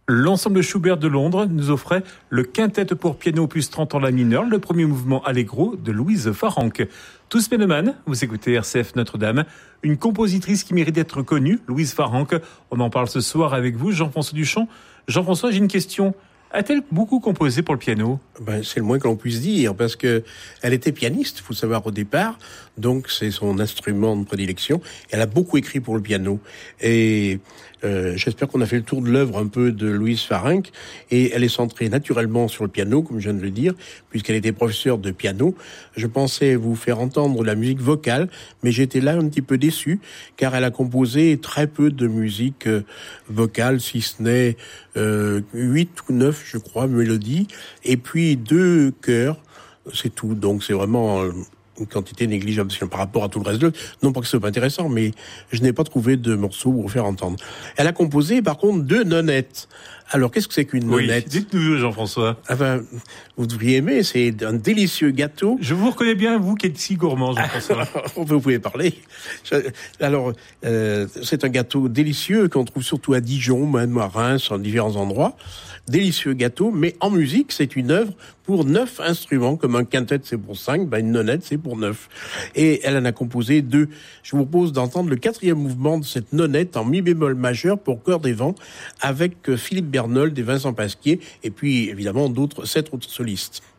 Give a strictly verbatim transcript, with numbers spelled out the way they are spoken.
L'ensemble Schubert de Londres nous offrait le quintet pour piano opus trente en la mineure, le premier mouvement Allegro de Louise Farrenc. Tous mélomanes, vous écoutez R C F Notre-Dame, une compositrice qui mérite d'être connue, Louise Farrenc. On en parle ce soir avec vous, Jean-François Duchamp. Jean-François, j'ai une question. A-t-elle beaucoup composé pour le piano ? Ben, c'est le moins que l'on puisse dire, parce que elle était pianiste, faut savoir, au départ, donc c'est son instrument de prédilection. Elle a beaucoup écrit pour le piano, et euh, j'espère qu'on a fait le tour de l'œuvre un peu de Louise Farrenc, et elle est centrée naturellement sur le piano, comme je viens de le dire, puisqu'elle était professeure de piano. Je pensais vous faire entendre la musique vocale, mais j'étais là un petit peu déçu, car elle a composé très peu de musique euh, vocale, si ce n'est euh, huit ou neuf, je crois, mélodies, et puis deux chœurs, c'est tout. Donc c'est vraiment une quantité négligeable par rapport à tout le reste de l'œuvre. Non pas que ce soit pas intéressant, mais je n'ai pas trouvé de morceaux pour faire entendre. Elle a composé, par contre, deux nonnettes. Alors, qu'est-ce que c'est qu'une oui, nonnette ? Dites-nous, Jean-François. Enfin, vous devriez aimer, c'est un délicieux gâteau. Je vous reconnais bien, vous qui êtes si gourmand, Jean-François. Vous pouvez parler. Alors, euh, c'est un gâteau délicieux qu'on trouve surtout à Dijon, même à Reims, en différents endroits. Délicieux gâteau, mais en musique, c'est une œuvre pour neuf instruments, comme un quintet c'est pour cinq, ben une nonnette c'est pour neuf. Et elle en a composé deux. Je vous propose d'entendre le quatrième mouvement de cette nonnette en mi bémol majeur pour chœur des vents, avec Philippe Bernold et Vincent Pasquier, et puis évidemment d'autres, sept autres solistes.